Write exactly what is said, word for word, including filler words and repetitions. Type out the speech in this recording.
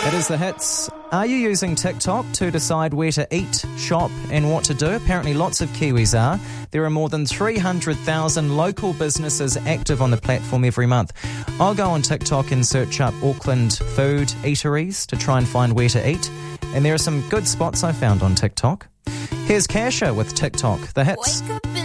It is the hits. Are you using TikTok to decide where to eat, shop and what to do? Apparently lots of Kiwis are. There are more than three hundred thousand local businesses active on the platform every month. I'll go on TikTok and search up Auckland food eateries to try and find where to eat. And there are some good spots I found on TikTok. Here's Kasha with TikTok, the hits. Wake up